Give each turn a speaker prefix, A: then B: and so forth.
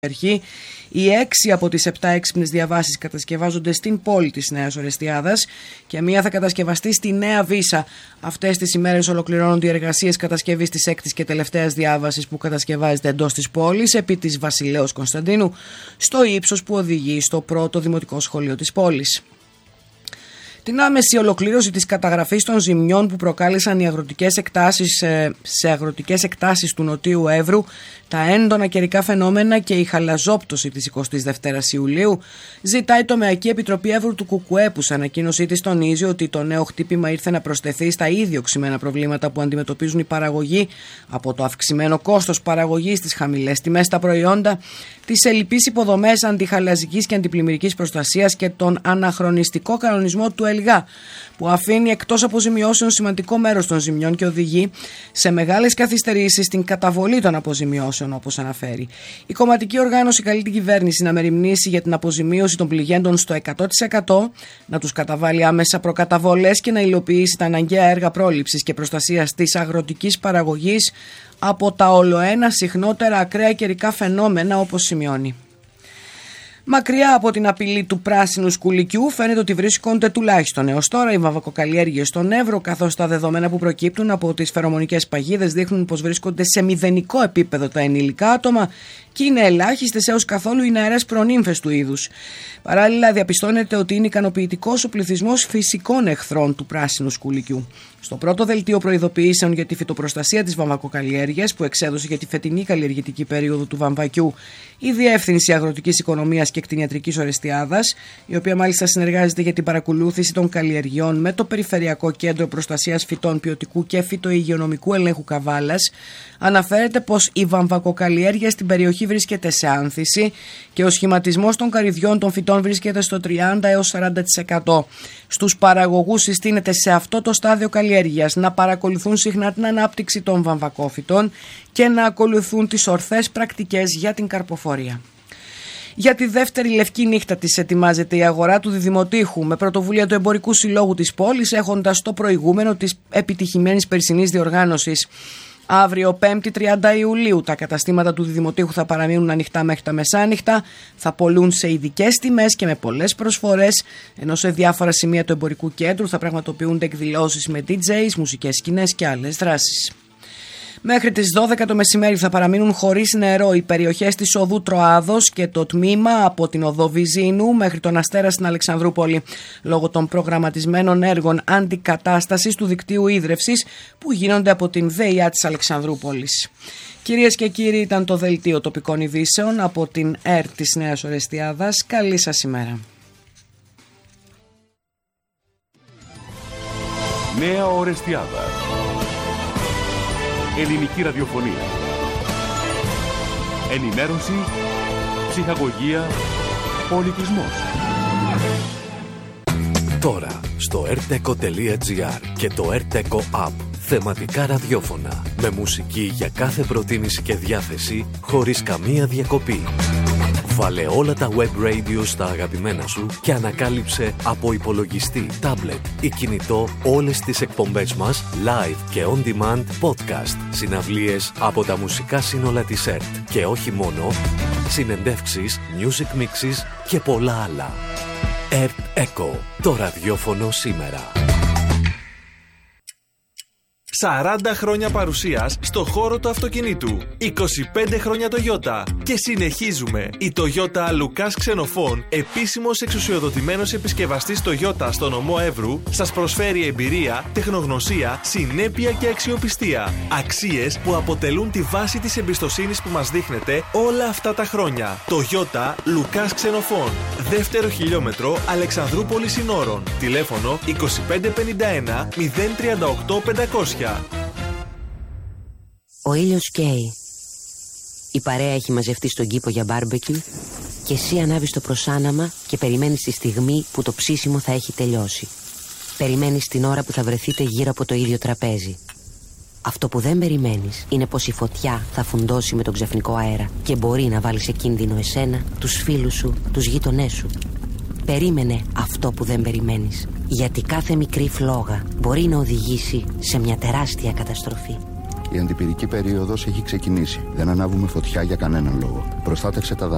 A: αρχή. Οι 6 από τις 7 έξυπνες διαβάσεις κατασκευάζονται στην πόλη της Νέας Ορεστιάδας και μία θα κατασκευαστεί στη Νέα Βύσα. Αυτές τις ημέρες ολοκληρώνονται οι εργασίες κατασκευής της 6ης και τελευταίας διάβασης που κατασκευάζεται εντός της πόλης επί της Βασιλέως Κωνσταντίνου, στο ύψος που οδηγεί στο πρώτο δημοτικό σχολείο της πόλης. Την άμεση ολοκλήρωση της καταγραφής των ζημιών που προκάλεσαν οι αγροτικές εκτάσεις σε αγροτικές εκτάσεις του Νοτίου Εύρου, τα έντονα καιρικά φαινόμενα και η χαλαζόπτωση της 22ης Ιουλίου, ζητάει η Τομεακή Επιτροπή Εύρου του ΚΚΕ, που σε ανακοίνωσή της τονίζει ότι το νέο χτύπημα ήρθε να προσθεθεί στα ήδη οξυμένα προβλήματα που αντιμετωπίζουν οι παραγωγοί, από το αυξημένο κόστος παραγωγής, τις χαμηλές τιμές στα προϊόντα, τις ελλειπείς υποδομές αντιχαλαζικής και αντιπλημμυρικής προστασίας και τον αναχρονιστικό κανονισμό του ΕΛΓΑ, που αφήνει εκτός αποζημιώσεων σημαντικό μέρος των ζημιών και οδηγεί σε μεγάλες καθυστερήσεις στην καταβολή των αποζημιώσεων, όπως αναφέρει. Η κομματική οργάνωση καλεί την κυβέρνηση να μεριμνήσει για την αποζημίωση των πληγέντων στο 100%, να τους καταβάλει άμεσα προκαταβολές και να υλοποιήσει τα αναγκαία έργα πρόληψης και προστασίας της αγροτικής παραγωγής από τα ολοένα συχνότερα ακραία καιρικά φαινόμενα, όπως σημειώνει. Μακριά από την απειλή του πράσινου σκουλικιού, φαίνεται ότι βρίσκονται τουλάχιστον έως τώρα οι βαμβακοκαλλιέργειες στον Εύρο, καθώς τα δεδομένα που προκύπτουν από τις φερομονικές παγίδες δείχνουν πως βρίσκονται σε μηδενικό επίπεδο τα ενήλικα άτομα και είναι ελάχιστες έως καθόλου οι νεαρές προνύμφες του είδους. Παράλληλα, διαπιστώνεται ότι είναι ικανοποιητικός ο πληθυσμός φυσικών εχθρών του πράσινου σκουλικιού. Στο πρώτο δελτίο προειδοποιήσεων για τη φυτοπροστασία της βαμβακοκαλλιέργειας που εξέδωσε για τη φετινή καλλιεργητική περίοδο του βαμβακιού η Διεύθυνση Αγροτικής Οικονομίας και Κτηνιατρικής Ορεστιάδας, η οποία μάλιστα συνεργάζεται για την παρακολούθηση των καλλιεργειών με το Περιφερειακό Κέντρο Προστασίας Φυτών Ποιοτικού και Φυτοϊγειονομικού Ελέγχου Καβάλας, αναφέρεται πως η βαμβακοκαλλιέργεια στην περιοχή βρίσκεται σε άνθηση και ο σχηματισμός των καρυδιών των φυτών βρίσκεται στο 30 έως 40%. Στους παραγωγούς συστήνεται σε αυτό το στάδιο καλλιέργειας να παρακολουθούν συχνά την ανάπτυξη των βαμβακόφυτων και να ακολουθούν τις ορθές πρακτικές για την καρποφορία. Για τη δεύτερη λευκή νύχτα της ετοιμάζεται η αγορά του Διδημοτήχου με πρωτοβουλία του Εμπορικού Συλλόγου της πόλης, έχοντας το προηγούμενο της επιτυχημένης περσινής διοργάνωσης. Αύριο 5η 30 Ιουλίου τα καταστήματα του Διδημοτήχου θα παραμείνουν ανοιχτά μέχρι τα μεσάνυχτα, θα πωλούν σε ειδικές τιμές και με πολλές προσφορές, ενώ σε διάφορα σημεία του εμπορικού κέντρου θα πραγματοποιούνται εκδηλώσεις με DJs, μουσικές σκηνές και άλλες δράσεις. Μέχρι τις 12 το μεσημέρι θα παραμείνουν χωρίς νερό οι περιοχές της οδού Τροάδος και το τμήμα από την οδό Βυζίνου μέχρι τον Αστέρα στην Αλεξανδρούπολη, λόγω των προγραμματισμένων έργων αντικατάστασης του δικτύου ίδρευσης που γίνονται από την ΔΕΙΑ της Αλεξανδρούπολης. Κυρίες και κύριοι, ήταν το δελτίο τοπικών ειδήσεων από την ΕΡΤ της Νέας Ορεστιάδας. Καλή σας ημέρα.
B: Νέα Ορεστιάδα. Ελληνική ραδιοφωνία. Ενημέρωση, ψυχαγωγία, πολιτισμός.
C: Τώρα στο rteco.gr και το rteco app. Θεματικά ραδιόφωνα με μουσική για κάθε προτίμηση και διάθεση χωρίς καμία διακοπή. Βάλε όλα τα web radio στα αγαπημένα σου και ανακάλυψε από υπολογιστή, tablet ή κινητό όλες τις εκπομπές μας live και on demand podcast, συναυλίες από τα μουσικά σύνολα της ΕΡΤ και όχι μόνο, συνεντεύξεις, music mixes και πολλά άλλα. ΕΡΤ Eco, το ραδιόφωνο σήμερα.
D: 40 χρόνια παρουσίας στο χώρο του αυτοκινήτου. 25 χρόνια Toyota. Και συνεχίζουμε. Η Toyota Λουκάς Ξενοφών, επίσημος εξουσιοδοτημένος επισκευαστής Toyota στο νομό Εύρου, σας προσφέρει εμπειρία, τεχνογνωσία, συνέπεια και αξιοπιστία. Αξίες που αποτελούν τη βάση της εμπιστοσύνης που μας δείχνετε όλα αυτά τα χρόνια. Toyota Λουκάς Ξενοφών. Δεύτερο χιλιόμετρο Αλεξανδρούπολη Συνόρων. Τηλέφωνο 2551 038 500.
E: Ο ήλιος καίει. Η παρέα έχει μαζευτεί στον κήπο για μπάρμπεκιου και εσύ ανάβεις το προσάναμα και περιμένεις τη στιγμή που το ψήσιμο θα έχει τελειώσει. Περιμένεις την ώρα που θα βρεθείτε γύρω από το ίδιο τραπέζι. Αυτό που δεν περιμένεις είναι πως η φωτιά θα φουντώσει με τον ξαφνικό αέρα και μπορεί να βάλει σε κίνδυνο εσένα, τους φίλους σου, τους γείτονές σου. Περίμενε αυτό που δεν περιμένεις, γιατί κάθε μικρή φλόγα μπορεί να οδηγήσει σε μια τεράστια καταστροφή.
F: Η αντιπυρική περίοδος έχει ξεκινήσει. Δεν ανάβουμε φωτιά για κανέναν λόγο. Προστάτευσε τα δάση.